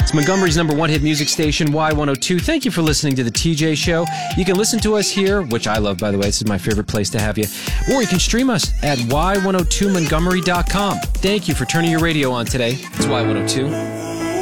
It's Montgomery's number one hit music station, Y102. Thank you for listening to The TJ Show. You can listen to us here, which I love, by the way. This is my favorite place to have you. Or you can stream us at y102montgomery.com. Thank you for turning your radio on today. It's Y102.